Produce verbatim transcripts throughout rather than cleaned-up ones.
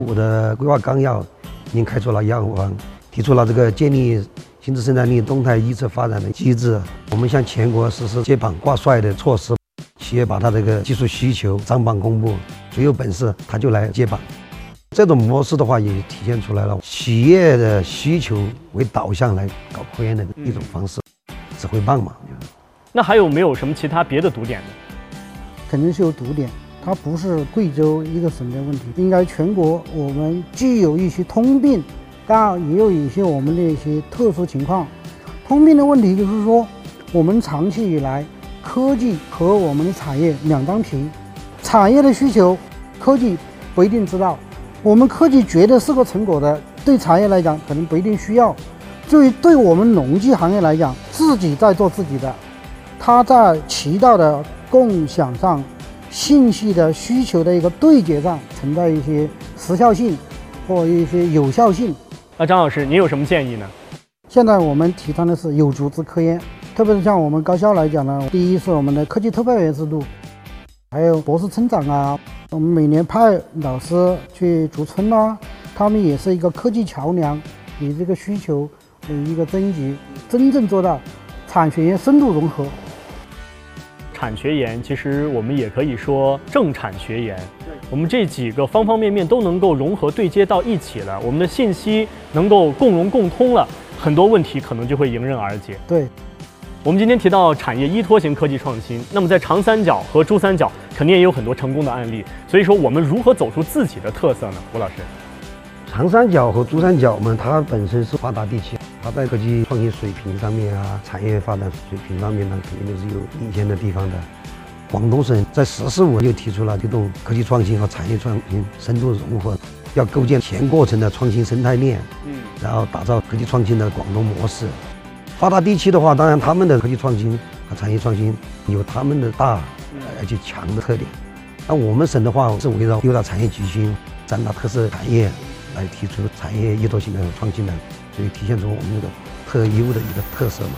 我的规划纲要已经开出了样方，提出了这个建立新质生产力动态预测发展的机制。我们向全国实施接榜挂帅的措施，企业把它这个技术需求张榜公布，谁有本事他就来接榜。这种模式的话，也体现出来了企业的需求为导向来搞科研的一种方式，指挥棒嘛。 那还有没有什么其他别的堵点呢？ 肯定是有堵点。它不是贵州一个省的问题，应该全国我们既有一些通病，当然也有一些我们的一些特殊情况。通病的问题就是说，我们长期以来科技和我们的产业两张皮，产业的需求科技不一定知道，我们科技觉得是个成果的，对产业来讲可能不一定需要。至于对我们农技行业来讲，自己在做自己的，它在渠道的共享上，信息的需求的一个对接上存在一些时效性或一些有效性。 那张老师，您有什么建议呢？ 现在我们提倡的是有组织科研，特别是像我们高校来讲呢，第一是我们的科技特派员制度，还有博士村长啊，我们每年派老师去驻村啊，他们也是一个科技桥梁，与这个需求的一个征集，真正做到产学研深度融合。 产学研其实我们也可以说政产学研，我们这几个方方面面都能够融合对接到一起了，我们的信息能够共融共通了，很多问题可能就会迎刃而解。 对， 我们今天提到产业依托型科技创新，那么在长三角和珠三角肯定也有很多成功的案例，所以说我们如何走出自己的特色呢？吴老师， 长三角和珠三角嘛，它本身是发达地区，它在科技创新水平上面啊，产业发展水平上面呢，肯定都是有领先的地方的。广东省在“十四五”又提出了推动科技创新和产业创新深度融合，要构建全过程的创新生态链，嗯，然后打造科技创新的广东模式。发达地区的话，当然他们的科技创新和产业创新有他们的大而且强的特点。那我们省的话是围绕六大产业集群、三大特色产业来提出产业依托型的创新的，所以体现出我们这个特优的一个特色嘛。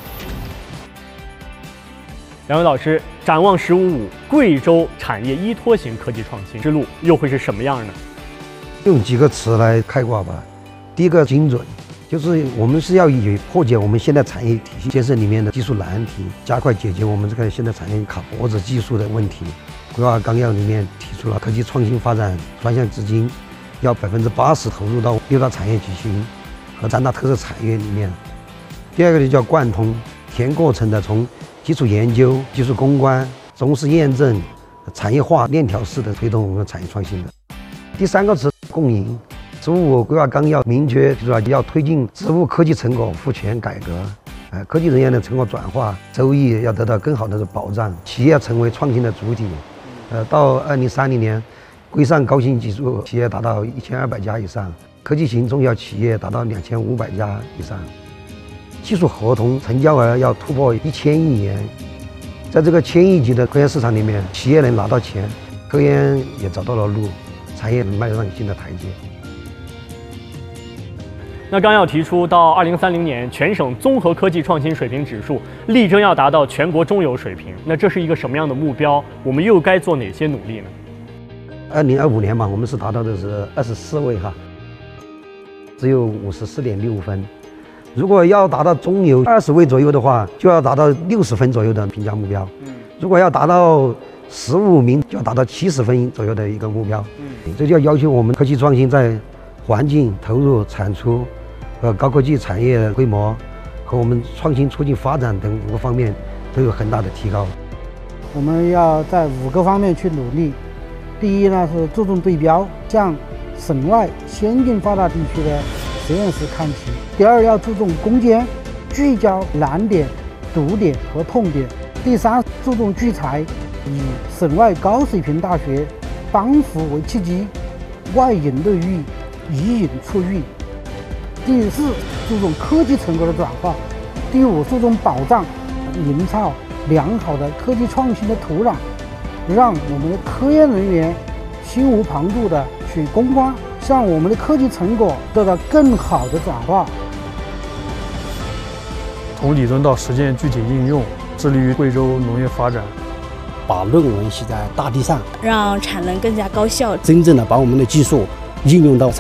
两位老师，展望“十五五”，贵州产业依托型科技创新之路又会是什么样呢？ 用几个词来概括吧。第一个，精准，就是我们是要以破解我们现在产业体系建设里面的技术难题，加快解决我们这个现在产业卡脖子技术的问题。规划纲要里面提出了科技创新发展专项资金要百分之八十投入到六大产业集群和三大特色产业里面。第二个就叫贯通，全过程的从基础研究、技术攻关、中试验证、产业化链条式的推动我们的产业创新的。第三个词共赢，十五五规划纲要明确提出来要推进职务科技成果赋权改革，呃，科技人员的成果转化收益要得到更好的保障，企业要成为创新的主体。呃，到二零三零年，规上高新技术企业达到一千二百家以上，科技型中小企业达到两千五百家以上。技术合同成交额要突破一千亿元，在这个千亿级的科研市场里面，企业能拿到钱，科研也找到了路，产业能迈上新的台阶。 那纲要提出，到二零三零年，全省综合科技创新水平指数力争要达到全国中游水平。那这是一个什么样的目标？我们又该做哪些努力呢？ 二零二五年嘛，我们是达到的是二十四位哈，只有五十四点六分。如果要达到中游二十位左右的话，就要达到六十分左右的评价目标。嗯，如果要达到十五名，就要达到七十分左右的一个目标。嗯，这就要要求我们科技创新在环境、投入、产出和高科技产业规模和我们创新促进发展等五个方面都有很大的提高。 我们要在五个方面去努力。第一呢是注重对标，向省外先进发达地区的实验室看齐。第二，要注重攻坚，聚焦难点、堵点和痛点。第三，注重聚财，以省外高水平大学帮扶为契机，外引内育，以引出育。第四，注重科技成果的转化。第五，注重保障，营造良好的科技创新的土壤，让我们的科研人员心无旁骛地去攻关，让我们的科技成果得到更好的转化。 从理论到实践具体应用，致力于贵州农业发展。 把论文写在大地上， 让产能更加高效， 真正的把我们的技术应用到产